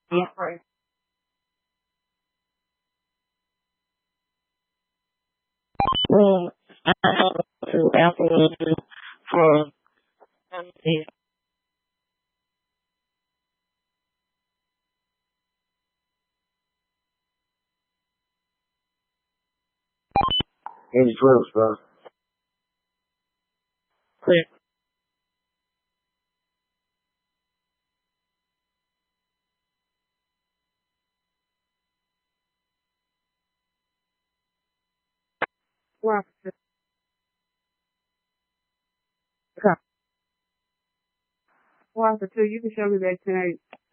Yeah, right. I have to absolutely for the it's true, bro. Quick, well, well, for two, you can show me that tonight.